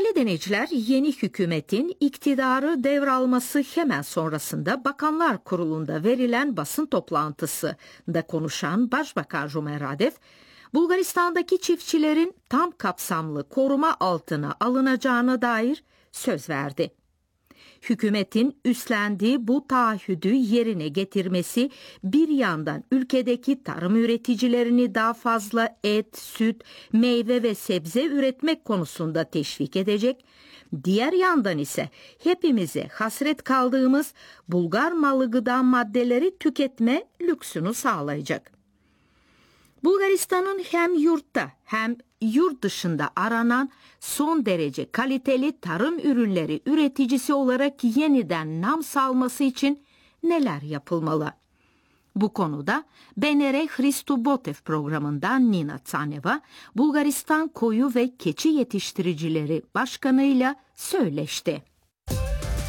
Değerli dinleyiciler, yeni hükümetin iktidarı devralması hemen sonrasında Bakanlar Kurulu'nda verilen basın toplantısında konuşan Başbakan Rumen Radev, Bulgaristan'daki çiftçilerin tam kapsamlı koruma altına alınacağına dair söz verdi. Hükümetin üstlendiği bu taahhüdü yerine getirmesi bir yandan ülkedeki tarım üreticilerini daha fazla et, süt, meyve ve sebze üretmek konusunda teşvik edecek, diğer yandan ise hepimize hasret kaldığımız Bulgar malı gıda maddeleri tüketme lüksünü sağlayacak. Bulgaristan'ın hem yurtta hem yurt dışında aranan son derece kaliteli tarım ürünleri üreticisi olarak yeniden nam salması için neler yapılmalı? Bu konuda BNR Hristo Botev programından Nina Tsaneva, Bulgaristan Koyu ve Keçi Yetiştiricileri Başkanı'yla söyleşti.